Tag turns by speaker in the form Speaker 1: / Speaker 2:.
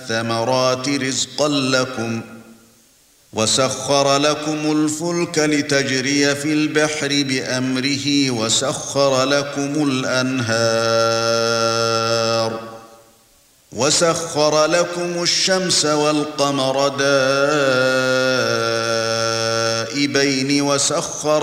Speaker 1: الثمرات رزقا لكم وسخر لكم الفلك لتجري في البحر بأمره وسخر لكم الأنهار وسخر لكم الشمس والقمر دائبين وسخر